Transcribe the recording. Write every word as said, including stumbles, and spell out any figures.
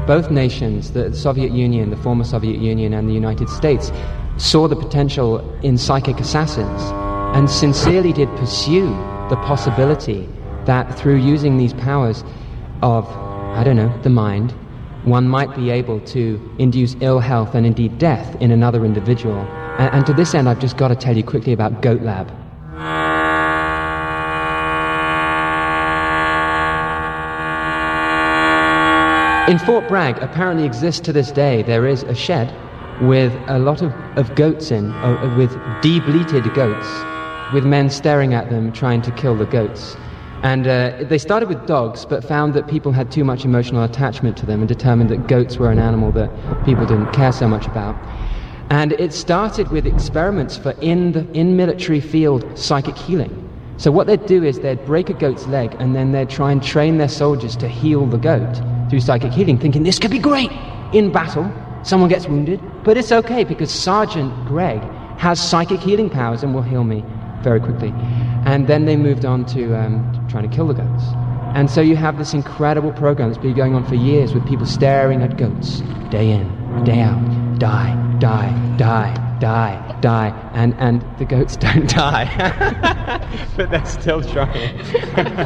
both nations, the Soviet Union, the former Soviet Union, and the United States, saw the potential in psychic assassins and sincerely did pursue the possibility that through using these powers of, I don't know, the mind, one might be able to induce ill health and indeed death in another individual. And, and to this end, I've just got to tell you quickly about Goat Lab. In Fort Bragg, apparently exists to this day, there is a shed with a lot of, of goats in, uh, with de-bleated goats, with men staring at them trying to kill the goats. And uh, they started with dogs, but found that people had too much emotional attachment to them and determined that goats were an animal that people didn't care so much about. And it started with experiments for in the in military field psychic healing. So what they'd do is they'd break a goat's leg and then they'd try and train their soldiers to heal the goat through psychic healing, thinking this could be great in battle. Someone gets wounded, but it's okay because Sergeant Greg has psychic healing powers and will heal me very quickly. And then they moved on to um, trying to kill the goats. And so you have this incredible program that's been going on for years with people staring at goats day in, day out, die, die, die, die, die, and, and the goats don't die. But they're still trying.